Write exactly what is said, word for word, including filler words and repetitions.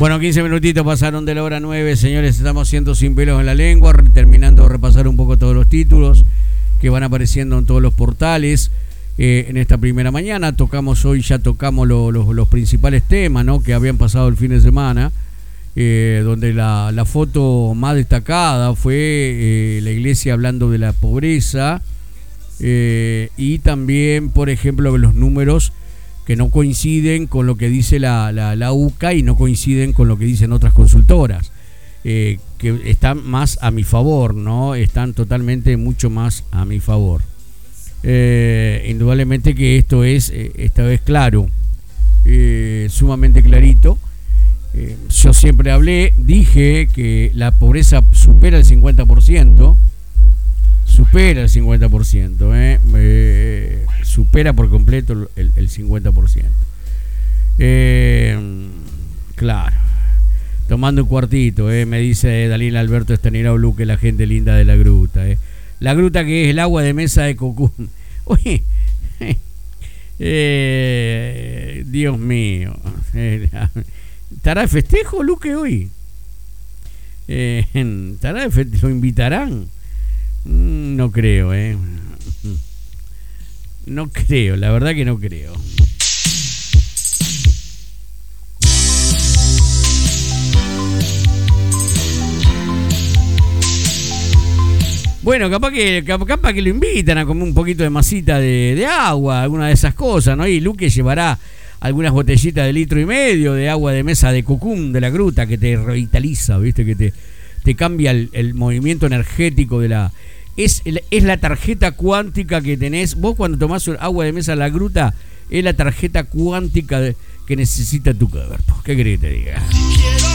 Bueno, quince minutitos pasaron de la hora nueve, señores, estamos haciendo Sin Pelos en la Lengua, terminando de repasar un poco todos los títulos que van apareciendo en todos los portales. Eh, en esta primera mañana tocamos hoy, ya tocamos lo, lo, los principales temas, ¿no?, que habían pasado el fin de semana, eh, donde la, la foto más destacada fue eh, la iglesia hablando de la pobreza, eh, y también, por ejemplo, los números que no coinciden con lo que dice la, la, la U C A y no coinciden con lo que dicen otras consultoras, eh, que están más a mi favor, ¿no? Están totalmente mucho más a mi favor. Eh, indudablemente que esto es, eh, esta vez claro, eh, sumamente clarito. Eh, yo siempre hablé, dije que la pobreza supera el cincuenta por ciento. Supera el cincuenta por ciento, eh, eh, supera por completo el, el cincuenta por ciento. Eh, claro, tomando un cuartito, eh, me dice Dalila Alberto Estanirao Luque, la gente linda de la gruta. Eh. La gruta que es el agua de mesa de Cocún. Oye, eh, Dios mío, ¿estará de festejo Luque hoy? Eh, ¿Estará de festejo? ¿Lo invitarán? No creo, eh. No creo, la verdad que no creo. Bueno, capaz que capaz que lo invitan a comer un poquito de masita de, de agua, alguna de esas cosas, ¿no? Y Luque llevará algunas botellitas de litro y medio de agua de mesa de Cocún, de la gruta, que te revitaliza, ¿viste? Que te, te cambia el, el movimiento energético de la... Es, es la tarjeta cuántica que tenés. Vos cuando tomás agua de mesa de la gruta, es la tarjeta cuántica de, que necesita tu cuerpo. ¿Qué querés que te diga?